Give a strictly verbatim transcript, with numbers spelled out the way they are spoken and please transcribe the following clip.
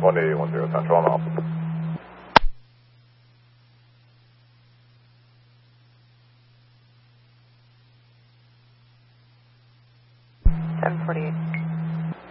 one eighty one zero Central, I'm off. seven forty-eight.